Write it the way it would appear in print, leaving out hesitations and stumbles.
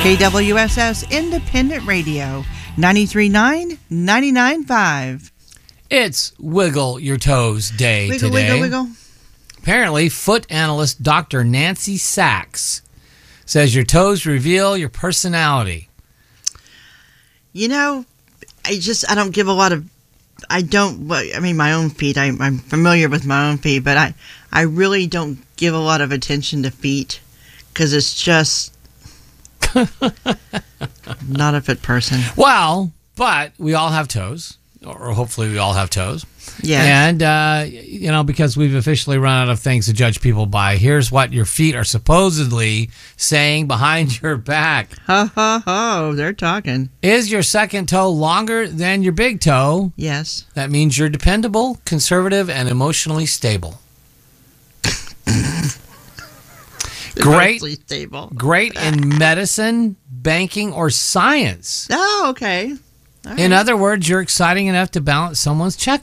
KWSS Independent Radio, 93.9, 99.5. It's Wiggle Your Toes Day Wiggle, today. wiggle, wiggle. Apparently, foot analyst Dr. Nancy Sachs says your toes reveal your personality. You know, I don't give a lot of, my own feet, I'm familiar with my own feet, but I really don't give a lot of attention to feet because it's just not a fit person. Well, but we all have toes, or hopefully we all have toes. Yeah. And, because we've officially run out of things to judge people by, here's what your feet are supposedly saying behind your back. Ho, ho, ho, they're talking. Is your second toe longer than your big toe? Yes. That means you're dependable, conservative, and emotionally stable. Emotionally stable. Great in medicine, banking, or science. Oh, okay. All right. In other words, you're exciting enough to balance someone's checkbook.